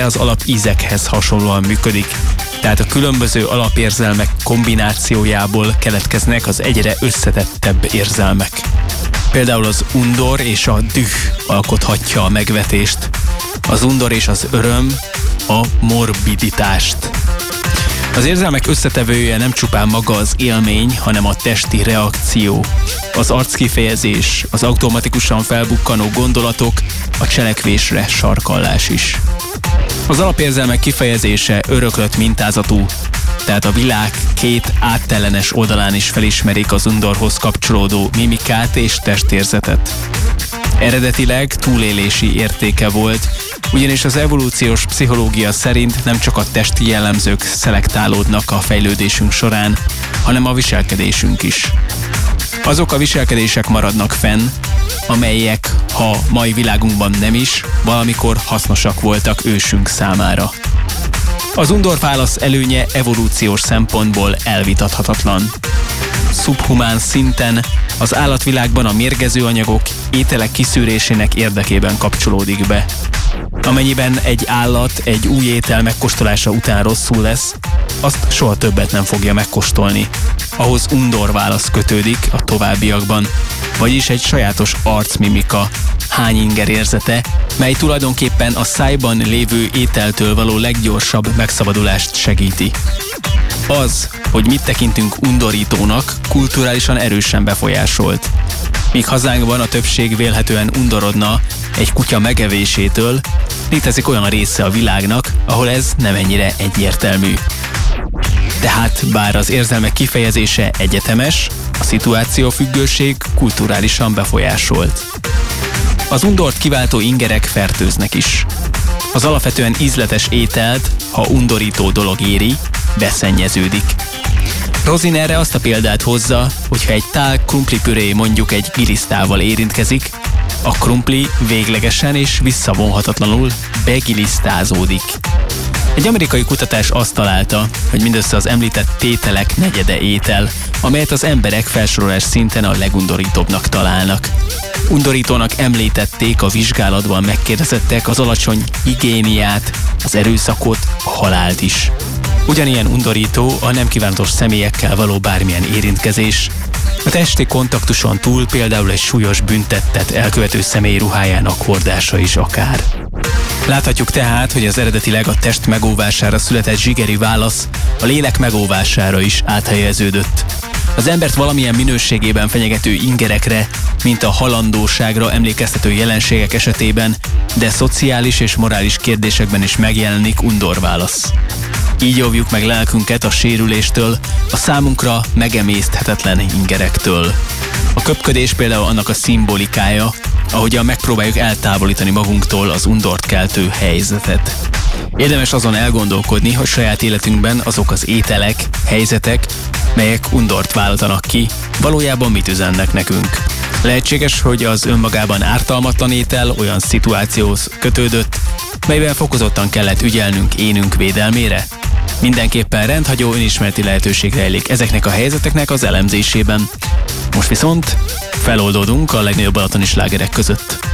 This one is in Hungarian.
az alapízekhez hasonlóan működik. Tehát a különböző alapérzelmek kombinációjából keletkeznek az egyre összetettebb érzelmek. Például az undor és a düh alkothatja a megvetést, az undor és az öröm a morbiditást. Az érzelmek összetevője nem csupán maga az élmény, hanem a testi reakció, az arckifejezés, az automatikusan felbukkanó gondolatok, a cselekvésre sarkallás is. Az alapérzelmek kifejezése öröklött mintázatú, tehát a világ két áttellenes oldalán is felismerik az undorhoz kapcsolódó mimikát és testérzetet. Eredetileg túlélési értéke volt, ugyanis az evolúciós pszichológia szerint nem csak a testi jellemzők szelektálódnak a fejlődésünk során, hanem a viselkedésünk is. Azok a viselkedések maradnak fenn, amelyek, ha mai világunkban nem is, valamikor hasznosak voltak ősünk számára. Az undorválasz előnye evolúciós szempontból elvitathatatlan. Szubhumán szinten az állatvilágban a mérgező anyagok ételek kiszűrésének érdekében kapcsolódik be. Amennyiben egy állat egy új étel megkóstolása után rosszul lesz, azt soha többet nem fogja megkóstolni. Ahhoz undorválasz kötődik a továbbiakban, vagyis egy sajátos arcmimika, hányinger érzete, mely tulajdonképpen a szájban lévő ételtől való leggyorsabb megszabadulást segíti. Az, hogy mit tekintünk undorítónak, kulturálisan erősen befolyásolt. Míg hazánkban a többség vélhetően undorodna egy kutya megevésétől, létezik olyan része a világnak, ahol ez nem ennyire egyértelmű. Tehát bár az érzelmek kifejezése egyetemes, a szituációfüggőség kulturálisan befolyásolt. Az undort kiváltó ingerek fertőznek is. Az alapvetően ízletes ételt, ha undorító dolog éri, beszennyeződik. Rosin erre azt a példát hozza, hogyha egy tál krumplipüré mondjuk egy gilisztával érintkezik, a krumpli véglegesen és visszavonhatatlanul begilisztázódik. Egy amerikai kutatás azt találta, hogy mindössze az említett tételek negyede étel, amelyet az emberek felsorolás szinten a legundorítóbbnak találnak. Undorítónak említették a vizsgálatban megkérdezettek az alacsony higiéniát, az erőszakot, a halált is. Ugyanilyen undorító a nem kívánatos személyekkel való bármilyen érintkezés, a testi kontaktuson túl például egy súlyos büntettet elkövető személy ruhájának hordása is akár. Láthatjuk tehát, hogy az eredetileg a test megóvására született zsigeri válasz a lélek megóvására is áthelyeződött. Az embert valamilyen minőségében fenyegető ingerekre, mint a halandóságra emlékeztető jelenségek esetében, de szociális és morális kérdésekben is megjelenik undorválasz. Így óvjuk meg lelkünket a sérüléstől, a számunkra megemészthetetlen ingerektől. A köpködés például annak a szimbolikája, ahogyan megpróbáljuk eltávolítani magunktól az undort keltő helyzetet. Érdemes azon elgondolkodni, hogy saját életünkben azok az ételek, helyzetek, melyek undort váltanak ki, valójában mit üzennek nekünk. Lehetséges, hogy az önmagában ártalmatlan étel olyan szituációhoz kötődött, melyben fokozottan kellett ügyelnünk énünk védelmére. Mindenképpen rendhagyó önismereti lehetőség rejlik ezeknek a helyzeteknek az elemzésében. Most viszont feloldódunk a legnagyobb balatoni slágerek között.